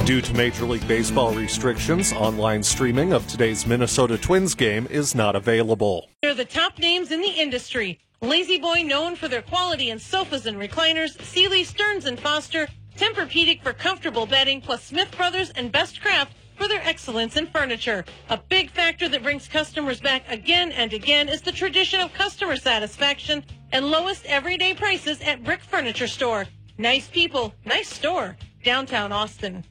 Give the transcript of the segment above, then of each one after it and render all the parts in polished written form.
Due to Major League Baseball restrictions, online streaming of today's Minnesota Twins game is not available. They're the top names in the industry. La-Z-Boy, known for their quality in sofas and recliners, Sealy, Stearns & Foster, Tempur-Pedic for comfortable bedding, plus Smith Brothers and Best Craft for their excellence in furniture. A big factor that brings customers back again and again is the tradition of customer satisfaction and lowest everyday prices at Brick Furniture Store. Nice people, nice store. Downtown Austin.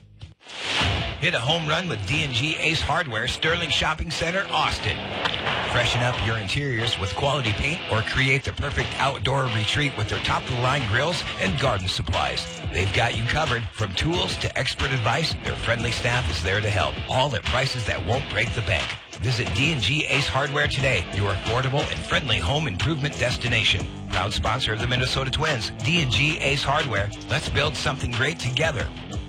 Hit a home run with D&G Ace Hardware, Sterling Shopping Center, Austin. Freshen up your interiors with quality paint or create the perfect outdoor retreat with their top-of-the-line grills and garden supplies. They've got you covered. From tools to expert advice, their friendly staff is there to help. All at prices that won't break the bank. Visit D&G Ace Hardware today, your affordable and friendly home improvement destination. Proud sponsor of the Minnesota Twins, D&G Ace Hardware. Let's build something great together.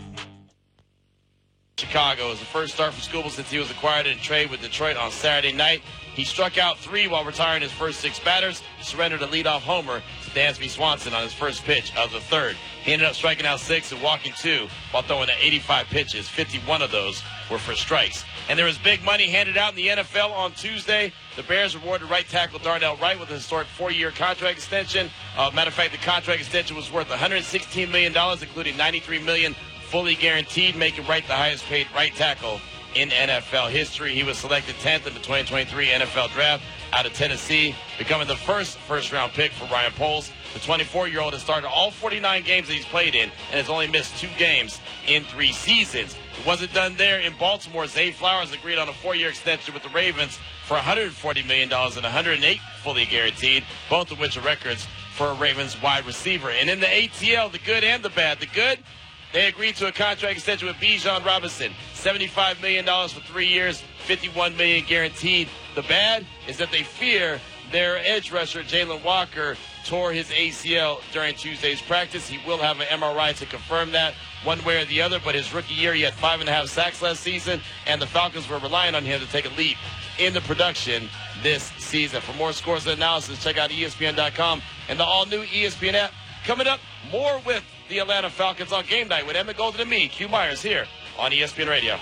Chicago is the first start for Skubal since he was acquired in trade with Detroit on Saturday night. He struck out 3 while retiring his first 6 batters, surrendered a leadoff homer to Dansby Swanson on his first pitch of the third. He ended up striking out 6 and walking 2 while throwing 85 pitches. 51 of those were for strikes. And there was big money handed out in the NFL on Tuesday. The Bears rewarded right tackle Darnell Wright with a historic 4-year contract extension. Matter of fact, the contract extension was worth $116 million, including $93 million fully guaranteed, making Wright the highest paid right tackle in NFL history. He was selected 10th in the 2023 NFL Draft out of Tennessee, becoming the first-round pick for Ryan Poles. The 24-year-old has started all 49 games that he's played in and has only missed 2 games in 3 seasons. It wasn't done there in Baltimore. Zay Flowers agreed on a 4-year extension with the Ravens for $140 million and $108 fully guaranteed, both of which are records for a Ravens wide receiver. And in the ATL, the good and the bad. The good, they agreed to a contract extension with Bijan Robinson, $75 million for 3 years, $51 million guaranteed. The bad is that they fear their edge rusher, Jalen Walker, tore his ACL during Tuesday's practice. He will have an MRI to confirm that one way or the other, but his rookie year, he had 5.5 sacks last season, and the Falcons were relying on him to take a leap in the production this season. For more scores and analysis, check out ESPN.com and the all-new ESPN app. Coming up, more with the Atlanta Falcons on Game Night with Emmett Golden and me, Q Myers, here on ESPN Radio.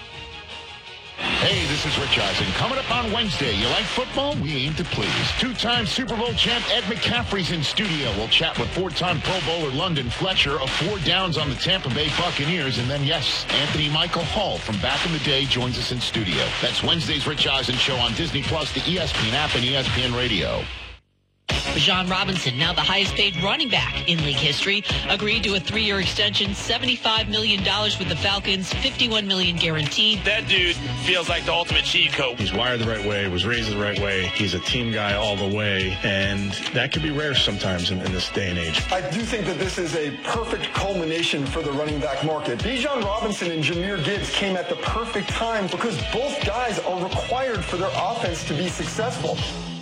Hey, this is Rich Eisen. Coming up on Wednesday, you like football? We aim to please. 2-time Super Bowl champ Ed McCaffrey's in studio. We'll chat with 4-time Pro Bowler London Fletcher of 4 downs on the Tampa Bay Buccaneers. And then, yes, Anthony Michael Hall from back in the day joins us in studio. That's Wednesday's Rich Eisen Show on Disney+, the ESPN app, and ESPN Radio. Bijan Robinson, now the highest paid running back in league history, agreed to a 3-year extension, $75 million with the Falcons, $51 million guaranteed. That dude feels like the ultimate cheat code. He's wired the right way, was raised the right way. He's a team guy all the way, and that can be rare sometimes in this day and age. I do think that this is a perfect culmination for the running back market. Bijan Robinson and Jahmyr Gibbs came at the perfect time because both guys are required for their offense to be successful.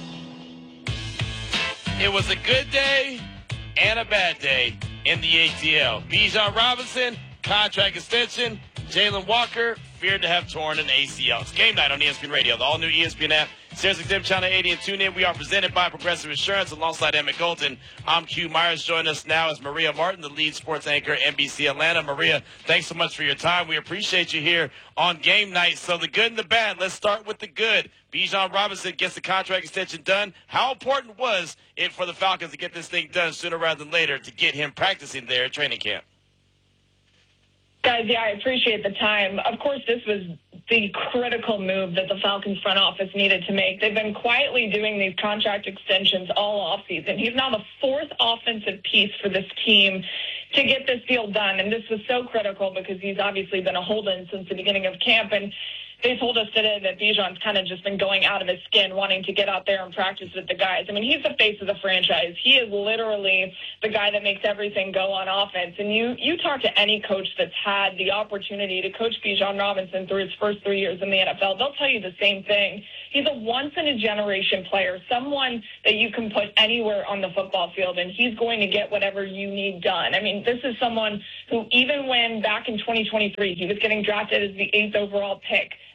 It was a good day and a bad day in the ATL. Bijan Robinson, contract extension. Jalen Walker, feared to have torn an ACL. It's Game Night on ESPN Radio, the all-new ESPN app. SiriusXM Channel 80 and tune in. We are presented by Progressive Insurance alongside Emmett Golden. I'm Q Myers. Joining us now is Maria Martin, the lead sports anchor at NBC Atlanta. Maria, thanks so much for your time. We appreciate you here on Game Night. So the good and the bad. Let's start with the good. Bijan Robinson gets the contract extension done. How important was it for the Falcons to get this thing done sooner rather than later to get him practicing there at training camp? Guys, yeah, I appreciate the time. Of course, this was the critical move that the Falcons front office needed to make. They've been quietly doing these contract extensions all offseason. He's now the 4th offensive piece for this team to get this deal done, and this was so critical because he's obviously been a hold-in since the beginning of camp, and they told us today that Bijan's kind of just been going out of his skin, wanting to get out there and practice with the guys. I mean, he's the face of the franchise. He is literally the guy that makes everything go on offense. And you talk to any coach that's had the opportunity to coach Bijan Robinson through his first 3 years in the NFL, they'll tell you the same thing. He's a once-in-a-generation player, someone that you can put anywhere on the football field, and he's going to get whatever you need done. I mean, this is someone who, even when back in 2023, he was getting drafted as the 8th overall pick,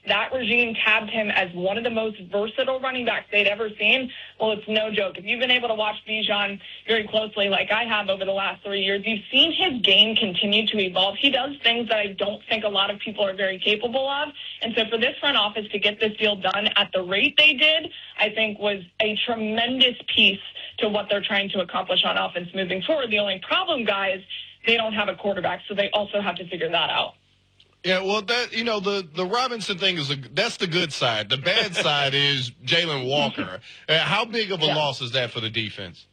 that regime tabbed him as one of the most versatile running backs they'd ever seen. Well, it's no joke. If you've been able to watch Bijan very closely like I have over the last 3 years, you've seen his game continue to evolve. He does things that I don't think a lot of people are very capable of. And so for this front office to get this deal done at the rate they did, I think was a tremendous piece to what they're trying to accomplish on offense moving forward. The only problem, guys, they don't have a quarterback, so they also have to figure that out. Yeah, well, that the Robinson thing that's the good side. The bad side is Jalen Walker. How big of a loss is that for the defense?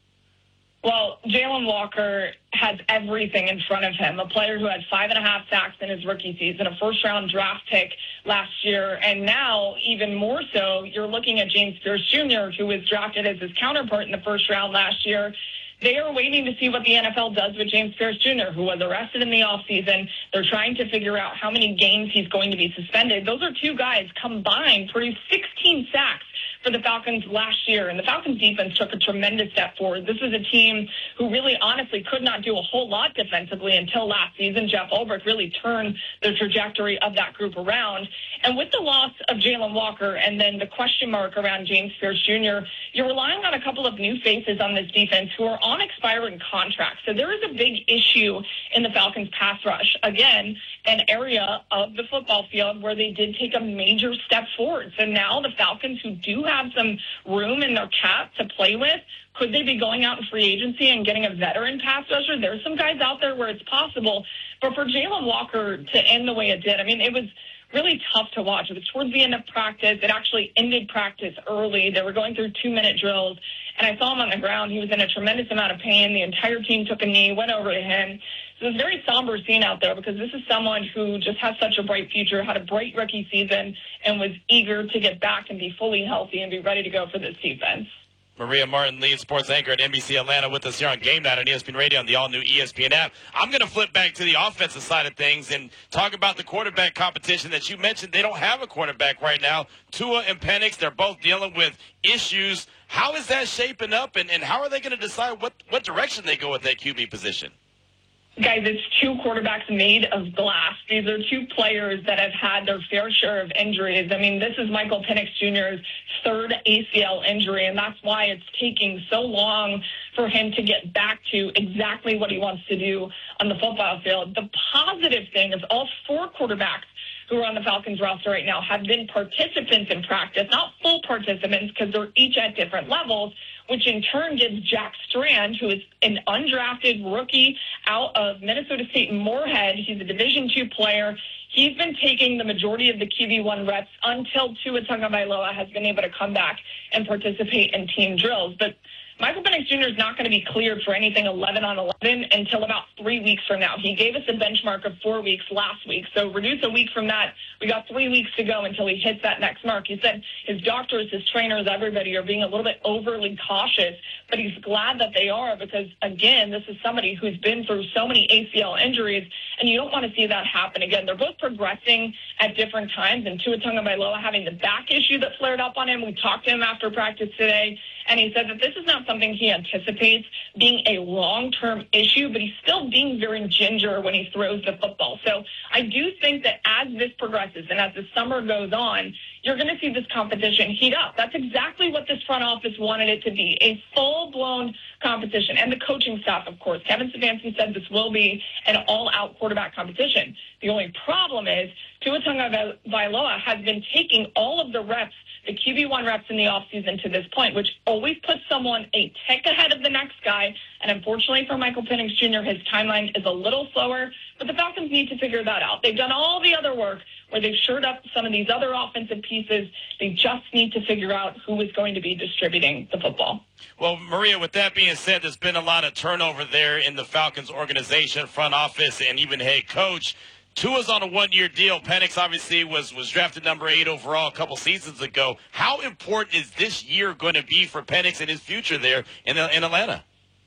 Well, Jalen Walker has everything in front of him. A player who had 5.5 sacks in his rookie season, a first-round draft pick last year, and now, even more so, you're looking at James Pierce Jr., who was drafted as his counterpart in the first round last year. They are waiting to see what the NFL does with James Pierce Jr., who was arrested in the offseason. They're trying to figure out how many games he's going to be suspended. Those are two guys combined produced 16 sacks for the Falcons last year, and the Falcons defense took a tremendous step forward. This is a team who really honestly could not do a whole lot defensively until last season. Jeff Ulbrich really turned the trajectory of that group around. And with the loss of Jalen Walker and then the question mark around James Pierce Jr., you're relying on a couple of new faces on this defense who are on expiring contracts. So there is a big issue in the Falcons pass rush. Again, an area of the football field where they did take a major step forward. So now the Falcons, who do have some room in their cap to play with, could they be going out in free agency and getting a veteran pass rusher? There's some guys out there where it's possible. But for Jalen Walker to end the way it did, I mean, it was really tough to watch. It was towards the end of practice. It actually ended practice early. They were going through 2-minute drills, and I saw him on the ground. He was in a tremendous amount of pain. The entire team took a knee, went over to him. So it was a very somber scene out there because this is someone who just has such a bright future, had a great rookie season, and was eager to get back and be fully healthy and be ready to go for this defense. Maria Martin, lead sports anchor at NBC Atlanta, with us here on Game Night on ESPN Radio on the all-new ESPN app. I'm going to flip back to the offensive side of things and talk about the quarterback competition that you mentioned. They don't have a quarterback right now. Tua and Penix, they're both dealing with issues. How is that shaping up, and how are they going to decide what direction they go with that QB position? Guys, it's two quarterbacks made of glass. These are two players that have had their fair share of injuries. I mean, this is Michael Penix Jr.'s third ACL injury, and that's why it's taking so long for him to get back to exactly what he wants to do on the football field. The positive thing is all four quarterbacks who are on the Falcons roster right now have been participants in practice, not full participants because they're each at different levels, which in turn gives Jack Strand, who is an undrafted rookie out of Minnesota State Moorhead. He's a Division II player. He's been taking the majority of the QB1 reps until Tua Tagovailoa has been able to come back and participate in team drills. But Michael Penix Jr. is not going to be cleared for anything 11 on 11 until about 3 weeks from now. He gave us a benchmark of 4 weeks last week. So reduce a week from that. We got 3 weeks to go until he hits that next mark. He said his doctors, his trainers, everybody are being a little bit overly cautious, but he's glad that they are because, again, this is somebody who's been through so many ACL injuries, and you don't want to see that happen again. They're both progressing at different times, and Tua Tagovailoa having the back issue that flared up on him. We talked to him after practice today, and he said that this is not something he anticipates being a long-term issue, but he's still being very ginger when he throws the football. So I do think that as this progresses and as the summer goes on, you're going to see this competition heat up. That's exactly what this front office wanted it to be, a full-blown competition. And the coaching staff, of course. Kevin Stefanski said this will be an all-out quarterback competition. The only problem is Tua Tagovailoa has been taking all of the reps, the QB1 reps in the offseason to this point, which always puts someone a tick ahead of the next guy. And unfortunately for Michael Penix Jr., his timeline is a little slower, but the Falcons need to figure that out. They've done all the other work where they've shored up some of these other offensive pieces. They just need to figure out who is going to be distributing the football. Well, Maria, with that being said, there's been a lot of turnover there in the Falcons organization, front office, and even head coach. Tua's on a one-year deal. Penix obviously was drafted number 8 overall a couple seasons ago. How important is this year going to be for Penix and his future there in Atlanta?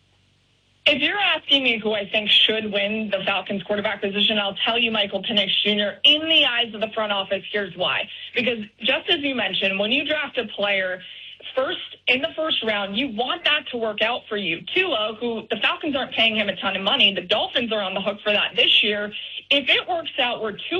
If you're asking me who I think should win the Falcons quarterback position, I'll tell you Michael Penix Jr. In the eyes of the front office, here's why. Because just as you mentioned, when you draft a player in the first round, you want that to work out for you. Tua, who the Falcons aren't paying him a ton of money, the Dolphins are on the hook for that this year. If it works out where Tua